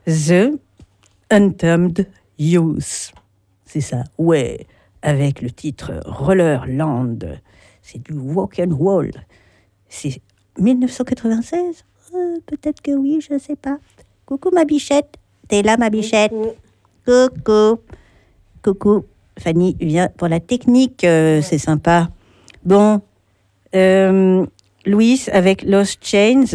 The Untamed Youth. C'est ça, ouais, avec le titre Rollerland. C'est du rock'n'roll. C'est 1996 peut-être que oui, je ne sais pas. Coucou ma bichette. T'es là ma bichette. Coucou. Coucou. Fanny vient pour la technique, c'est sympa. Bon, Louis avec Lost Chains.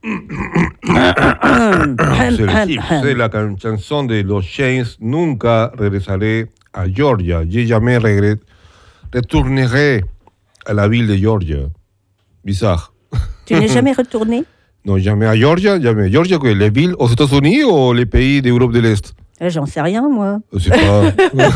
C'est la chanson de Los Chains. Nunca regresaré a Georgia. Je jamais retournerai à la ville de Georgia. Bizarre. Tu n'es jamais retourné? Non, jamais à Georgia. Jamais. Georgia, quoi, les villes aux États-Unis ou les pays d'Europe de l'Est? J'en sais rien, moi. Je sais pas.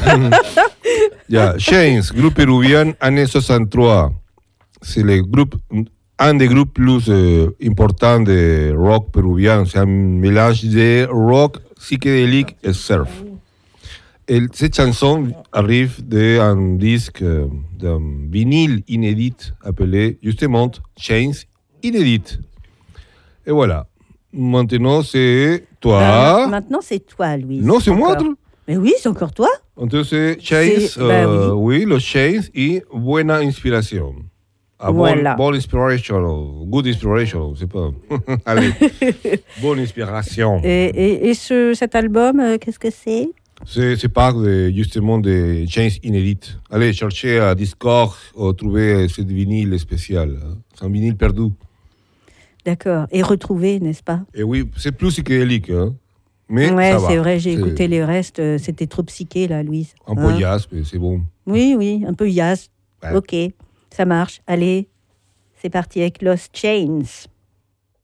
Chains, groupe péruvien, années 63. C'est un des groupes plus importants de rock péruvien. C'est un mélange de rock psychédélique et surf. Et cette chanson arrive d'un disque, d'un vinyle inédit appelé justement Chains Inédit. Et voilà. Maintenant, c'est toi. Maintenant, c'est toi, Louise. Non, c'est moi. Mais oui, c'est encore toi. Entonces, Chains, oui, los Chains y buena inspiración. Voilà. Bon inspiration, good inspiration, je sais pas. Allez, bonne inspiration. Et cet album, qu'est-ce que c'est? C'est parle justement de Chains inédites. Allez, cherchez à Discord ou trouver ce vinyle spécial. C'est un vinyle perdu. D'accord. Et retrouvé, n'est-ce pas? Et oui, c'est plus psychédélique. Hein. Mais ouais, ça va. C'est vrai, j'ai écouté les restes. C'était trop psyché, là, Louise. Un peu jazz, mais c'est bon. Oui, un peu jazz. Ouais. Ok, ça marche. Allez, c'est parti avec Lost Chains.